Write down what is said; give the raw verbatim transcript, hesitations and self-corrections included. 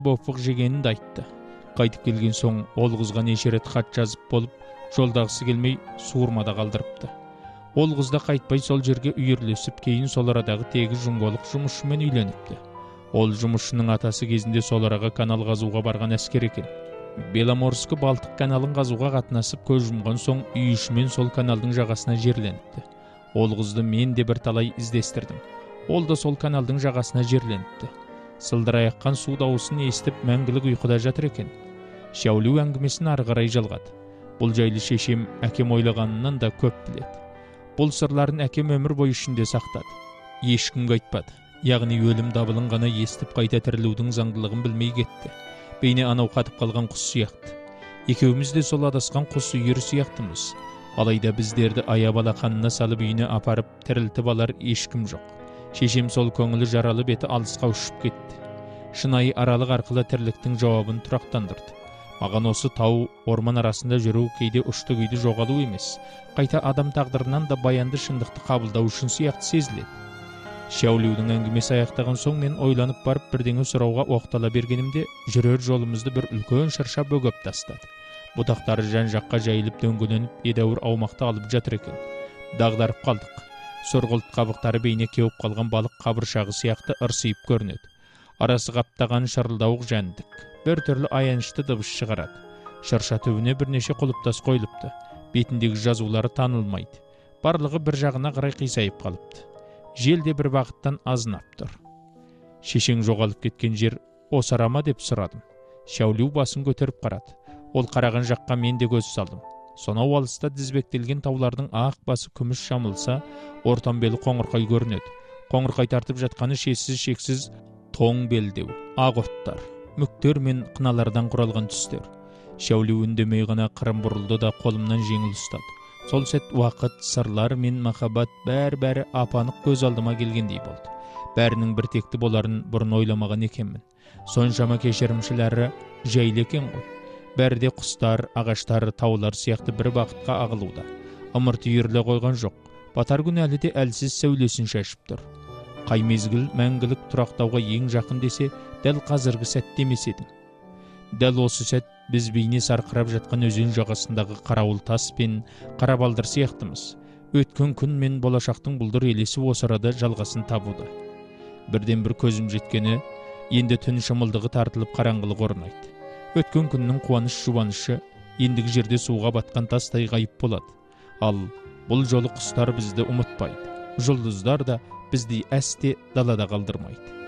бофық жегенін де айтты. Қайтып келген соң ол қызға неше рет хат жазып болып, жолдағысы келмей суырмада қалдырыпты. Ол қыз да қайтпай сол жерге үйірлесіп, кейін сол арадағы тегі жұңголық жұмысшымен үйленіпті. Ол жұмысшының атасы кезінде сол араға канал қазуға барған әскер екен. Беломорскі Балтық каналын қазуға қатынасып көз жұмған соң үй ішімен сол каналдың жағасына жерленіпті. Ол қызды мен де бір талай іздестірдім. Ол да сол каналдың жағасына жерленіпті. Сылдыраяққан су дауысын естіп мәңгілік ұйқыда жатыр екен. Шәулу әңгімесін ары қарай жалғады. Бұл жайлы шешем әкем ойлағанынан да көп біледі. Бұл сырларын әкем өмір бойы ішінде сақтады. Ешкімге айтпады. Яғни өлім дабылын ғана естіп қайта тірілудің заңдылығын білмей кетті. Бейне анау қатып қалған құс сияқты. Екеуміз де сол адасқан құс үйірі сияқтымыз. Алайда біздерді аяп алақанына салып үйіне апарып тірілтіп алар ешкім жоқ. Шешем сол көңілі жаралы беті алысқа ұшып кетті. Шынайы аралық арқылы тірліктің жауабын тұрақтандырды. Маған осы тау, орман арасында жүру кейде ұшты күйді жоғалу емес, қайта адам тағдырынан да баянды шындықты қабылдау үшін сияқты сезіледі. Шәулеудің әңгімесі аяқтаған соң мен ойланып барып бірдеңе сұрауға оқтала бергенімде жүрер жолымызды бір үлкен шырша бөгеп тастады. Бұтақтары жан-жаққа жайылып дөңгеленіп едәуір аумақты алып жатыр екен. Дағдарып қалдық. Сұрғылт қабықтары бейне кеуіп қалған балық қабыршағы сияқты ырсиып көрінеді. Арасы қаптаған шырылдауық жәндік бір түрлі аянышты дыбыс шығарады. Шырша түбіне бірнеше құлыптас қойылыпты. Бетіндегі жазулары танылмайды. Барлығы бір жағына қарай қисайып қалыпты. Жел де бір бағыттан азынап тұр. Шешең жоғалып кеткен жер осы ара ма деп сұрадым. Шәулеу басын көтеріп қарады. Ол қараған жаққа мен де көз салдым. Сонау алыста дізбектелген таулардың ақ басы күміс жамылса, ортан белі қоңырқай көрінеді. Қоңырқай тартып жатқаны шексіз шексіз тоң белдеу, ақ оттар, мүктер мен қыналардан құралған түстер. Шәулеу үндемей ғана қырын бұрылды да қолымнан жеңіл ұстады. Сол сәт уақыт, сырлар мен махаббат бәрі-бәрі апанық көз алдыма келгендей болды. Бәрінің бір текті боларын бұрын ойламаған екенмін. Соншама кешірімшілері жайлы екен ғой. Бәрі де құстар, ағаштар, таулар сияқты бір бақытқа ағылуда. Ымырт үйіріле қойған жоқ. Батар күн әлі де әлсіз сәулесін шашып тұр. Қай мезгіл мәңгілік тұрақтауға ең жақын десе, дәл қазіргі сәт демес едім. Дәл осы сәт біз бейне сарқырап жатқан өзен жағасындағы қарауыл тас пен қара балдыр сияқтымыз. Өткен күн мен болашақтың бұлдыр елесі осы арада жалғасын табуда. Бірден бір көзім жеткені, енді түн шымылдығы тартылып қараңғылық орнайды. Өткен күннің қуаныш жұбанышы ендігі жерде суға батқан тастай ғайып болады. Ал бұл жолы құстар бізді ұмытпайды. Жұлдыздар да бізді әсте далада қалдырмайды.